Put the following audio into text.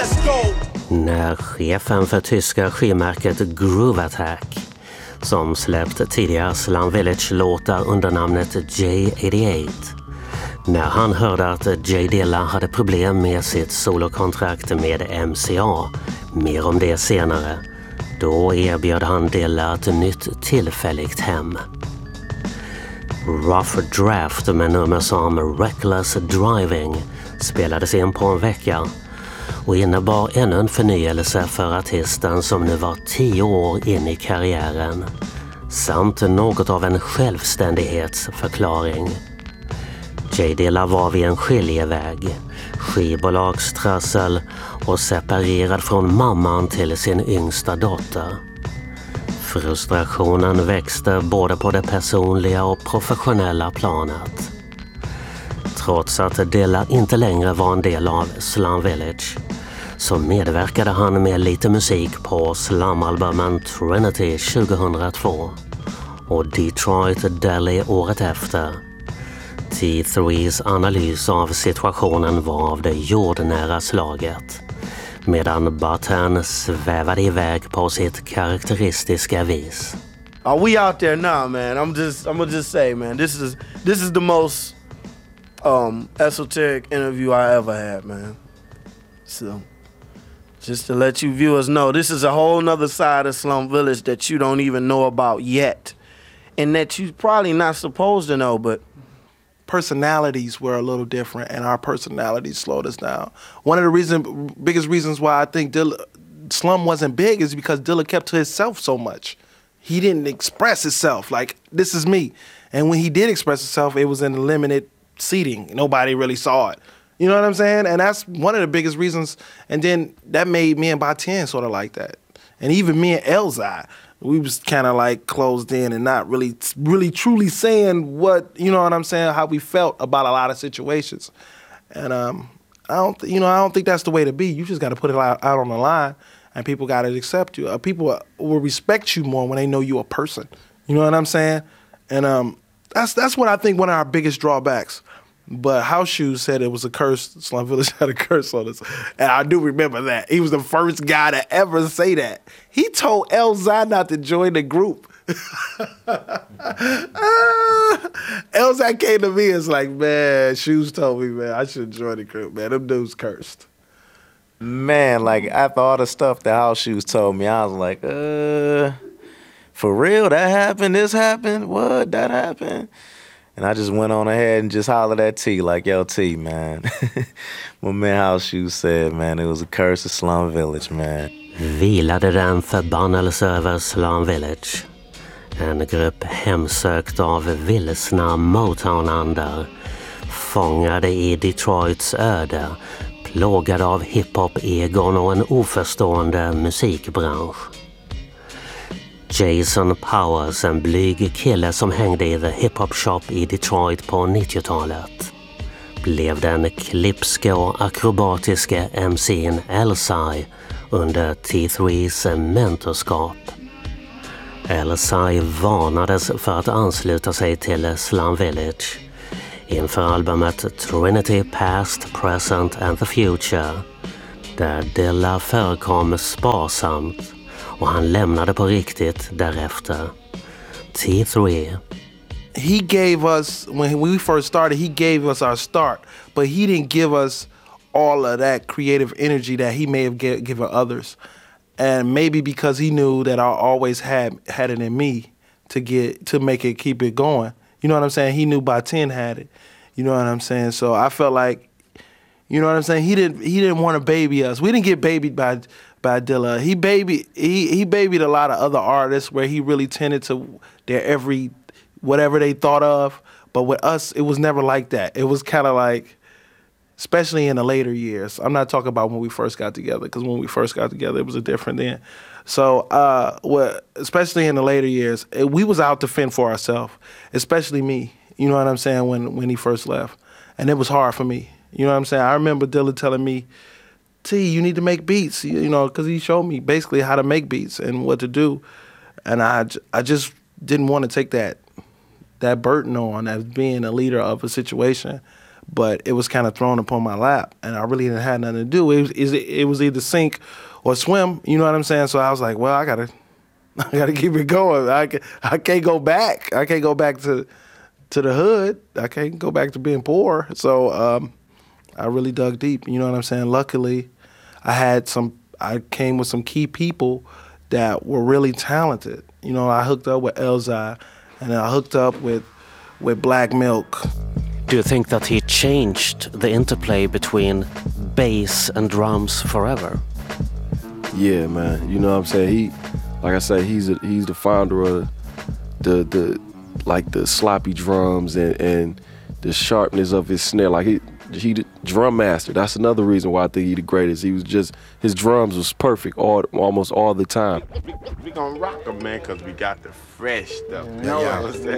let's go! När chefen för tyska skivmärket Groove Attack, som släppt tidigare Slum Village-låtar under namnet J88, när han hörde att J Dilla hade problem med sitt solokontrakt med MCA, mer om det senare, då erbjöd han Dilla ett nytt tillfälligt hem. Rough Draft med nummer som Reckless Driving spelades in på en vecka och innebar ännu en förnyelse för artisten som nu var 10 år in i karriären, samt något av en självständighetsförklaring. J Dilla var vid en skiljeväg, skivbolagstrassel och separerad från mamman till sin yngsta dotter. Frustrationen växte både på det personliga och professionella planet. Trots att Dilla inte längre var en del av Slum Village så medverkade han med lite musik på slumalbumen Trinity 2002 och Detroit Deli året efter. T3s analys av situationen var av det jordnära slaget, medan Button svävade iväg på sitt karaktäristiska vis. We out there now, man. I'm gonna just say, man, this is the most esoteric interview I ever had, man. So, just to let you viewers know, this is a whole nother side of Slum Village that you don't even know about yet, and that you're probably not supposed to know, but personalities were a little different, and our personalities slowed us down. One of the biggest reasons why I think Slum wasn't big is because Dilla kept to himself so much. He didn't express himself like, this is me. And when he did express himself, it was in a limited seating. Nobody really saw it. You know what I'm saying? And that's one of the biggest reasons. And then that made me and Button sort of like that. And even me and Elzai, we was kind of like closed in and not really truly saying what, you know what I'm saying, how we felt about a lot of situations. And I don't think that's the way to be. You just got to put it out on the line, and people got to accept you. People will respect you more when they know you're a person. You know what I'm saying? And that's what I think one of our biggest drawbacks. But House Shoes said it was a curse. Slum Village had a curse on us. And I do remember that. He was the first guy to ever say that. He told Elzai not to join the group. Elzai came to me and was like, man, Shoes told me, man, I should join the group, man. Them dudes cursed. Man, like, after all the stuff that House Shoes told me, I was like, for real? That happened? This happened? What? That happened? And I just went on ahead and just hollered at T, like, yo, T, man. My man House Shoes said, man, it was a curse of Slum Village, man. Vilade den förbannelse över Slum Village. En grupp hemsökt av vilsna Motown-andar, fångade i Detroits öde, plågade av hiphop-egon och en oförstående musikbransch. Jason Powers, en blyg kille som hängde i The Hip Hop Shop i Detroit på 90-talet, blev den klipske och akrobatiske MC:n Elzai under T3s mentorskap. Elzai varnades för att ansluta sig till Slum Village inför albumet Trinity Past, Present and the Future, där Dilla förekom sparsamt och han lämnade på riktigt därefter. T3. He gave us, when we first started, he gave us our start, but he didn't give us all of that creative energy that he may have given others. And maybe because he knew that I always had it in me to make it, keep it going. You know what I'm saying? He knew Button had it. You know what I'm saying? So I felt like, you know what I'm saying? He didn't want to baby us. We didn't get babied by Dilla. He babied a lot of other artists where he really tended to their every whatever they thought of. But with us, it was never like that. It was kind of like, especially in the later years. I'm not talking about when we first got together, because when we first got together, it was a different then. So, especially in the later years, we was out to fend for ourselves, especially me. You know what I'm saying? When he first left, and it was hard for me. You know what I'm saying? I remember Dilla telling me, T, you need to make beats, you know, because he showed me basically how to make beats and what to do. And I just didn't want to take that burden on as being a leader of a situation. but it was kind of thrown upon my lap, and I really didn't have nothing to do. It was either sink or swim. You know what I'm saying? So I was like, well, I gotta keep it going. I can't go back. I can't go back to the hood. I can't go back to being poor. So I really dug deep. You know what I'm saying? Luckily, I came with some key people that were really talented. You know, I hooked up with Elzhi, and I hooked up with Black Milk. Do you think that he changed the interplay between bass and drums forever? Yeah, man. You know what I'm saying? Like I say, he's the founder of the sloppy drums and the sharpness of his snare. Like he the drum master. That's another reason why I think he the greatest. He was just, his drums was perfect almost all the time. We gonna rock them, man, because we got the fresh stuff. No,